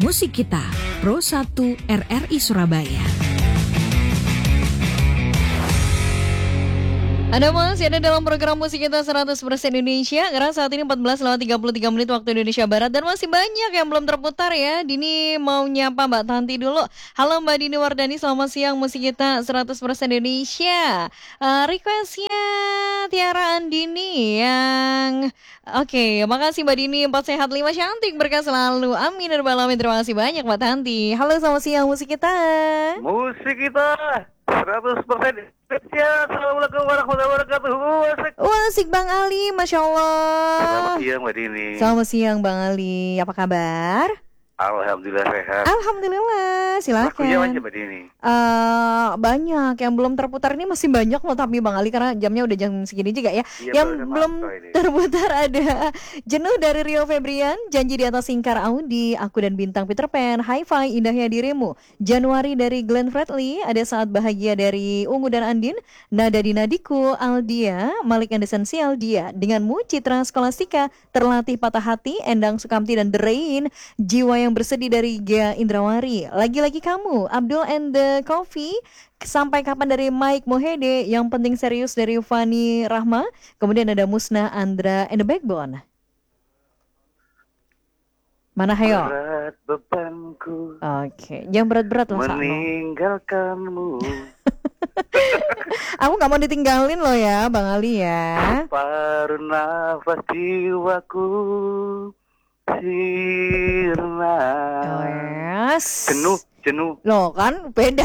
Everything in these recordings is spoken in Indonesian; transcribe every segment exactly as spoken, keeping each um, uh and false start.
Musik Kita, Pro satu R R I Surabaya. Anda masih ada dalam program Musik Kita seratus persen Indonesia. Karena saat ini empat belas lewat tiga puluh tiga menit waktu Indonesia Barat. Dan masih banyak yang belum terputar ya. Dini mau nyapa Mbak Tanti dulu. Halo Mbak Dini Wardani, selamat siang Musik Kita seratus persen Indonesia. uh, Requestnya Tiara Andini yang... Oke, okay, makasih Mbak Dini. Empat sehat, lima cantik, berkah selalu. Amin. Terima kasih banyak Mbak Tanti. Halo, selamat siang Musik Kita. Musik Kita seratus persen Indonesia. Assalamualaikum warahmatullahi wabarakatuh. Wasik Bang Ali, Masya Allah. Selamat siang Mbak Dini. Selamat siang Bang Ali, apa kabar? Alhamdulillah sehat. Alhamdulillah, silakan. Lagunya aja Mbak Dini. Uh, banyak yang belum terputar ini, masih banyak loh tapi Bang Ali, karena jamnya udah jam segini juga ya. Iya, yang belum terputar ada Jenuh dari Rio Febrian, Janji di Atas Singkar Audi, Aku dan Bintang Peter Pan, Hi-Fi Indahnya Dirimu, Januari dari Glenn Fredly, Ada Saat Bahagia dari Ungu dan Andin, Nada di Nadiku, Aldia, Malik and Essential, Dia, Denganmu, Citra Skolastika, Terlatih Patah Hati, Endang Sukamti dan The Rain, Jiwa yang Bersedih dari Gia Indrawari, Lagi-lagi Kamu, Abdul and the Coffee, Sampai Kapan dari Mike Mohede, Yang Penting Serius dari Fani Rahma, kemudian ada Musnah Andra and the Backbone. Mana hayo? Berat bebanku. Oke, okay. Jangan berat-berat loh meninggalkanmu. Aku gak mau ditinggalin loh ya Bang Ali ya. Paruh nafas jiwaku sirna. Oh yes. Jenuh, jenuh. Loh kan beda.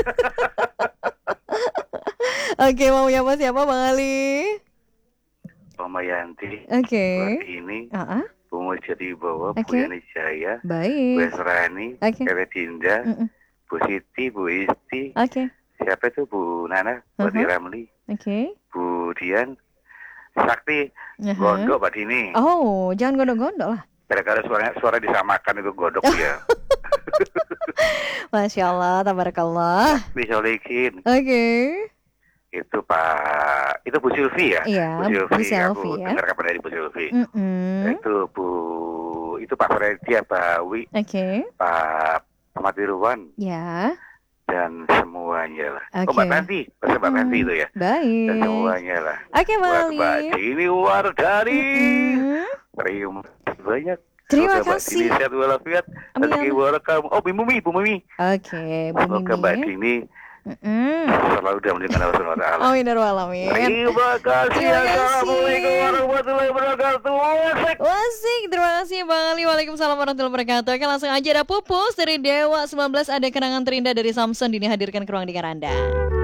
Oke, mau siapa siapa Bang Ali? Mama Yanti. Oke. Okay. Ini. Uh-uh. Bu Jadi Bawa, Okay. Bu Yani Jaya, Baik. Bu Esrani, Okay. Ewe Dinda, Mm-mm. Bu Siti, Bu Isti. Oke. Okay. Siapa itu Bu Nana, Bu Uh-huh. Ramli, Oke. Okay. Bu Dian, Sakti, Uh-huh. Gondok Mbak Dini. Oh, jangan gondok-gondok lah. Gara-gara suaranya suara disamakan itu godok ya. Masya Allah, tabarakallah. Bisa lekin. Oke. Okay. Itu Pak, itu Bu Silvi ya? Iya, Bu Silvi, Bu Silvi aku ya. dengar kabar dari Bu Silvi. Mm-mm. Itu Bu, itu Pak Freddy, Pak Wi, Oke. Okay. Pak Ahmad Irwan. Ya. Dan semuanya lah. Okay. Oh Mbak Tanti, bahasa Mbak Tanti itu ya. Baik. Dan semuanya lah. Oke, okay, Buat Bali. Mbak Dini Wardani. Mm-hmm. Terima kasih banyak. Terima Semoga kasih. Mbak Dini sehat walafiat. Amin. Rezeki barokah. Oh Bu Mumi, Bu Mumi. Oke, okay, Bu Mimi. Semoga Mbak Dini Mm-mm. selalu dalam lindungan Allah subhanahu wa taala. Amin ya rabbal alamin. Terima kasih. Terima kasih. Assalamualaikum warahmatullahi wabarakatuh. Wasik, terima kasih Bang Ali. Waalaikumsalam warahmatullahi wabarakatuh. Oke, langsung aja ada Pupus dari Dewa sembilan belas, ada kenangan terindah dari Samson, Dini hadirkan ke ruang dengar Anda.